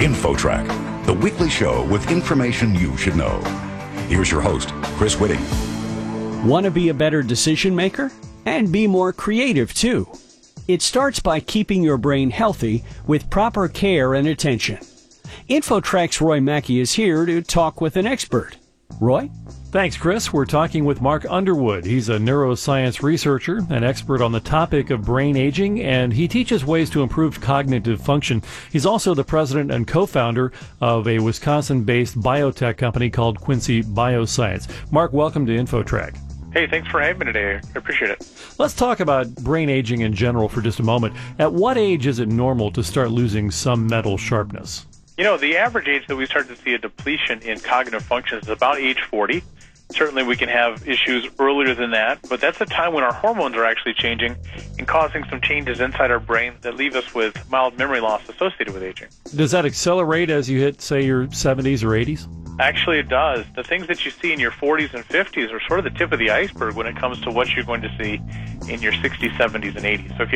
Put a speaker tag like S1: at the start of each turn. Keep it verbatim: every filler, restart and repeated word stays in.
S1: InfoTrack, the weekly show with information you should know. Here's your host, Chris Whitting.
S2: Want to be a better decision maker? And be more creative, too. It starts by keeping your brain healthy with proper care and attention. InfoTrack's Roy Mackey is here to talk with an expert. Roy?
S3: Thanks, Chris. We're talking with Mark Underwood. He's a neuroscience researcher, an expert on the topic of brain aging, and he teaches ways to improve cognitive function. He's also the president and co-founder of a Wisconsin-based biotech company called Quincy Bioscience. Mark, welcome to InfoTrack.
S4: Hey, thanks for having me today. I appreciate it.
S3: Let's talk about brain aging in general for just a moment. At what age is it normal to start losing some mental sharpness?
S4: You know, the average age that we start to see a depletion in cognitive function is about age forty. Certainly we can have issues earlier than that, but that's a time when our hormones are actually changing and causing some changes inside our brain that leave us with mild memory loss associated with aging.
S3: Does that accelerate as you hit, say, your seventies or eighties?
S4: Actually, it does. The things that you see in your forties and fifties are sort of the tip of the iceberg when it comes to what you're going to see in your sixties, seventies, and eighties. So if you